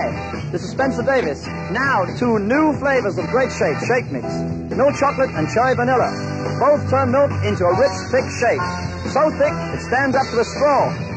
Hi, this is Spencer Davis. Now, 2 new flavors of Great Shake Shake Mix. Milk chocolate and cherry vanilla. Both turn milk into a rich, thick shake. So thick, it stands up to the straw.